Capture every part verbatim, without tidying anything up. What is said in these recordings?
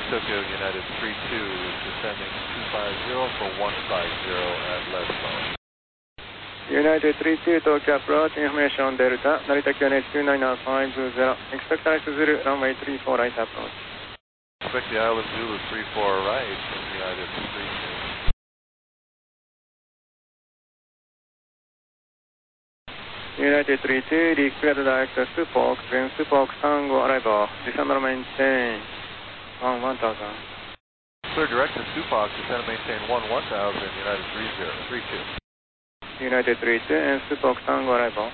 Tokyo United three two, descending two five zero for one five zero at Lesmo. United three two, Tokyo approach, information Delta, Narita Q N H two nine nine five zero, expect Alex Zulu, runway three four right approach. Expect the Island Zulu three four right from United three two. United three two, declared direct Supox, then Supox Tango arrival, descend and maintain one one thousand. Clear direct to Supox, descend and maintain one one thousand, United three zero, three two. United three two and Supox Tango arrival.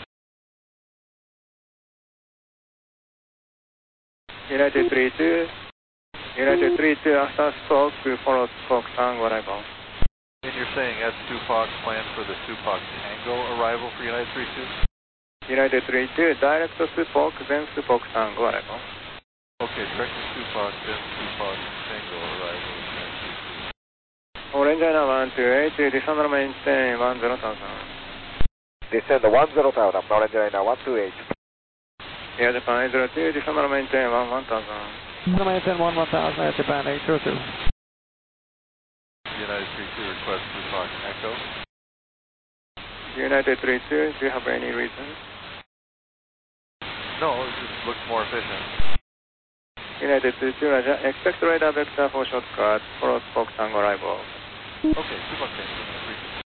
United three two, United three two after Supox, follow Supox Tango arrival. And you're saying at Supox, plan for the Supox Tango arrival for United three two? United three two, direct to Supox, then Supox Tango arrival. Okay, direct to Supox, then Supox Tango arrival. Orange China one two eight, descend and maintain one zero thousand. Descend one zero thousand, Orange China one two eight. Air Japan eight zero two, descend and maintain one one thousand. Descend and maintain one one thousand, Air Japan eight zero two. United three two, request Supox Echo. United three two, do you have any reason? No, it just looks more efficient. United three two, Roger. Expect radar vector for shortcut, follow Supox Tango arrival. Okay, Supox Tango.